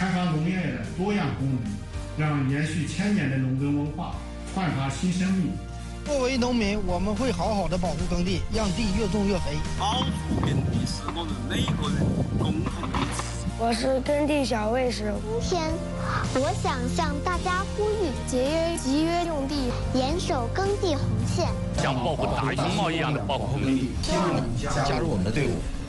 开发农业的多样功能，让延续千年的农耕文化焕发新生命。 作为农民，我们会好好的保护耕地，让地越种越肥。 保护耕地是我们每个人共同的责任。 我是耕地小卫士。 今天，我想向大家呼吁：节约用地，严守耕地红线， 像保护大熊猫一样的保护耕地。 希望你加入我们的队伍。